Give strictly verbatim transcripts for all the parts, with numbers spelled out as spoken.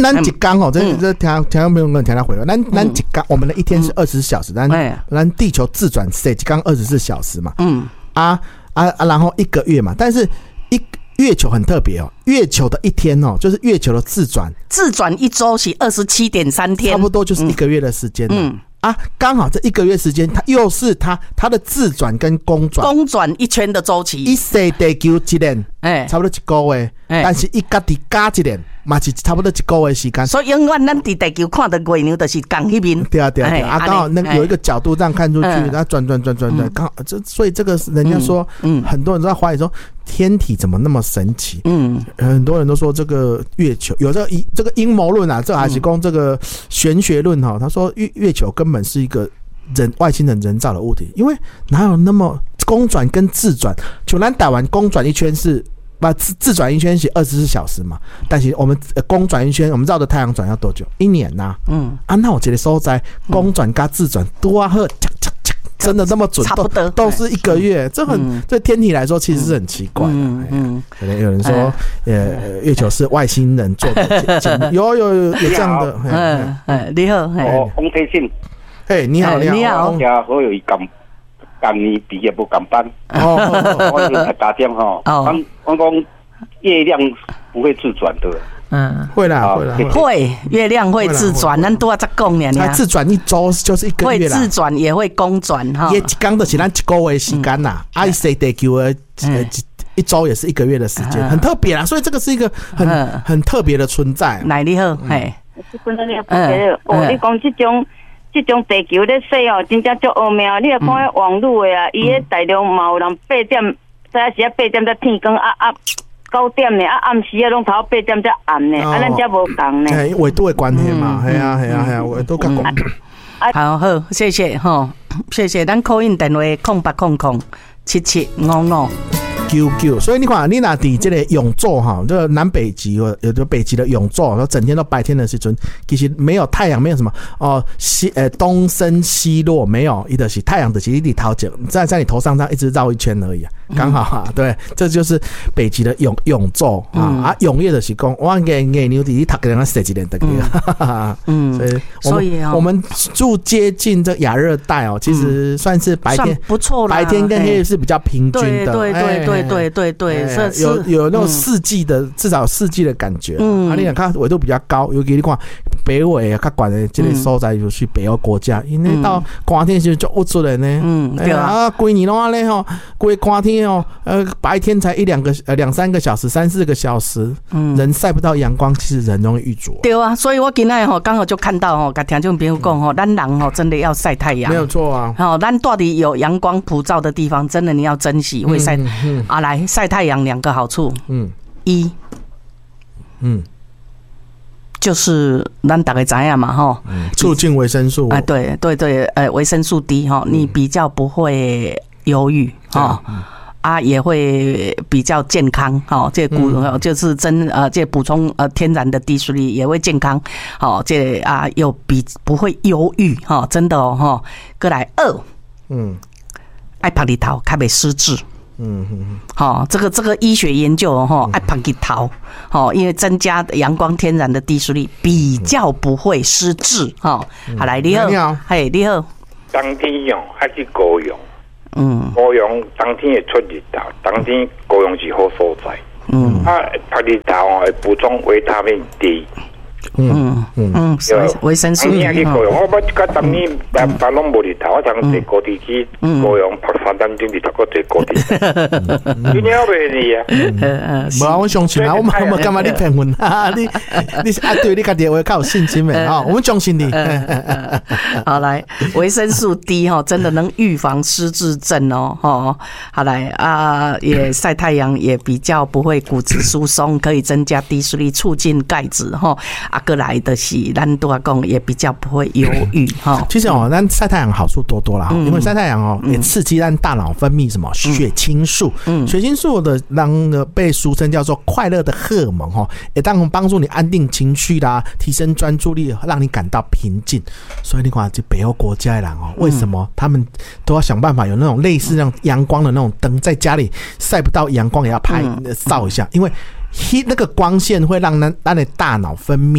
咱一天哦，这这听听众朋友们听他回答，咱咱一天我们的一天是二十四小时，咱咱地球自转是一天二十四小时嘛，嗯啊啊啊，然后一个月嘛，但是一月球很特别哦，月球的一天哦，就是月球的自转， 自转一周是二十七点三天， 差不多就是一个月的时间，嗯。啊，刚好这一个月时间，它又是它它的自转跟公转， 公转一圈的周期， 一世地球一年，哎，差不多一个月，欸、但是一家己加一年，嘛是差不多一个月时间。 所以永远咱伫地球看到月亮，就是共迄面。 对啊，对啊，对啊，啊，刚好那个有一个角度这样看出去，然后转转转转转，刚好这，所以这个人家说，嗯，很多人都在怀疑说，天体怎么那么神奇？嗯，很多人都说这个月球有这个这个阴谋论啊，这还是讲这个玄学论哈。他说月月球根本是一个人外星人人造的物体，因为哪有那么公转跟自转？就咱打完公转一圈是。把自自转一圈是二十四小时嘛，但是我们公转一圈，我们绕着太阳转要多久？一年呐、啊。嗯啊，那我觉得所在公转加自转多啊呵，真的那么准？都都是一个月，这很对天体来说其实是很奇怪的。嗯嗯，可能有人说，呃，月球是外星人做的节目，有有有有这样的。 嗯嗯，你好， 哦，洪天信， 嘿，你好，你好， 你好， 家好有一感。今年毕业不赶班，哦，我来打电哈，我我讲月亮不会自转的， 嗯，会啦，会啦， 会，月亮会自转，咱都要再讲呢， 它自转一周就是一个月啦， 会自转也会公转哈， 也一天就是咱一个月时间呐，啊，谁地球的一周也是一个月的时间，很特别啦，所以这个是一个很很特别的存在。 来你好，嘿， 嗯，哦，你讲这种。这种地球咧说哦，真正足奥妙。你若看迄网络的啊，伊迄大量嘛有人八点，早时啊八点才天光，啊啊九点呢，啊暗时啊拢头八点才暗呢，啊咱才无共呢。 哎，纬度的关系嘛，系啊系啊系啊，纬度较广。 好好，谢谢吼，谢谢。咱 call in 电话空八空空七七五五。 九九，所以你看，你那底这个永昼哈，这个南北极有有的北极的永昼，然整天都白天的时阵，其实没有太阳，没有什么哦西呃东升西落，没有，一的是太阳的其实你头前在在你头上这样一直绕一圈而已啊，刚好啊，对，这就是北极的永永昼啊、嗯、啊，永夜的是讲我给给牛弟弟他给人家设计点的，嗯，所以所以、哦、我们住接近这亚热带哦，其实算是白天不错啦， 白天跟黑夜是比较平均的， 对对对对。对对对， 欸、有有那种四季的，嗯、至少四季的感觉。嗯，啊，你想看纬度比较高，尤其你看北纬啊，较管的这类所在就去北欧国家，因为到寒天时就无出来呢。嗯，对啊，规年拢安尼吼，规寒天哦，呃，白天才一两个呃两三个小时，三四个小时，嗯，人晒不到阳光，其实人容易郁灼。 对啊，所以我今天吼刚好就看到吼，跟听众朋友讲吼，咱人吼真的要晒太阳， 没有错啊。 好，咱到底有阳光普照的地方，真的你要珍惜，会晒。嗯嗯啊，来晒太阳两个好处，嗯，一，嗯，就是咱大概知道嘛，哈， 促进维生素， 哎，对对对，呃，维生素 D 哈，你比较不会忧郁哈。啊，也会比较健康，好，这补、嗯、就是增呃，这补充呃天然的低水率也会健康，好，这啊又比不会忧郁，哈，真的哦，哈，过来二，嗯，爱拍日头，较袂失智。嗯嗯，好，这个这个医学研究哈，爱拍日头，好，因为增加阳光天然的低速率，比较不会失智，哈。好，来你好，你好，嘿，你好。 当天用还是高用？嗯，高用当天会出日头，当天高用是好所在。嗯，啊，拍日头会补充维他命 D。 嗯嗯嗯，维生素。 当年去高阳，我我甲当年白白拢无日头，我常坐高铁去高阳拍三点钟日头，我坐高铁。你了袂你啊？ 无啊，我相信啊，我冇冇干嘛你骗我啊？你你啊，对你家己我较有信心的啊，我们相信你。 好来，维生素 D 哈，真的能预防失智症哦。哈，好来啊，也晒太阳也比较不会骨质疏松，可以增加低视力，促进钙质哈。啊，过来的是，咱都要讲也比较不会忧郁哈。 其实哦，咱晒太阳好处多多啦，嗯、因为晒太阳哦，也刺激咱大脑分泌什么血清素。嗯，血清素的让被俗称叫做快乐的荷尔蒙哈，也当帮助你安定情绪啦，提升专注力，让你感到平静。所以你看，这北欧国家的人哦，为什么他们都要想办法有那种类似那种阳光的那种灯，在家里晒不到阳光也要拍照一下，因为那个光线会让咱咱的大脑分泌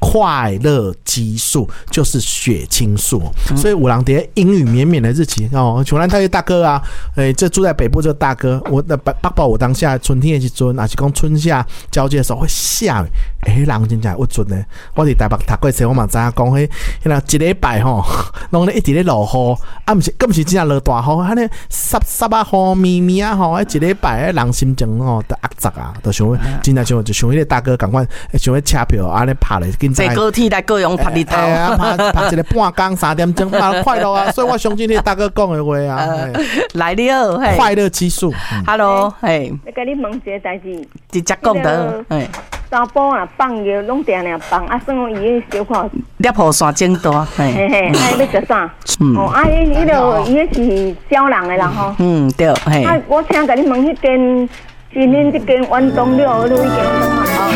快乐激素，就是血清素。嗯、所以五郎蝶阴雨绵绵的日期哦，像咱台大哥啊，诶、欸，这住在北部这个大哥，我的北北部我当下春天的时阵，还是讲春夏交界的时候会下雨，诶、欸，人真正有准呢。我伫台北读过册，我嘛知影讲，迄迄那一礼拜吼，拢咧一直咧落雨，啊，毋是，更毋是真正落大雨，迄个湿湿啊，雨咪咪啊，吼，迄一礼拜，迄人心情吼都压杂啊，都想真正想就想迄个大哥赶快想迄车票安尼拍咧，紧坐高铁来高雄拍日头， 哎啊，拍拍一个半工三点钟，嘛快乐啊！所以我相信迄个大哥讲的话啊， 呃、来了， 快乐激素。 嗯、Hello， 嘿， 我跟你问一个代志， 直接讲的，嘿。 查甫啊，放药拢定定放，啊，算伊个小可摄雨伞真大，嘿嘿，啊，要食啥？哦，啊，伊伊个伊个是少人的啦吼。嗯， 对，嘿。 啊，我请甲你问迄间，是恁这间运动了，你已经讲好了。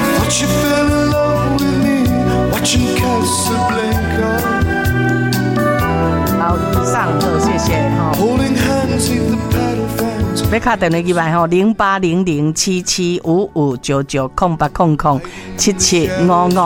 好，以上好，谢谢哈。要打电话进来吼，零八零零七七五五九九空八空空七七五五。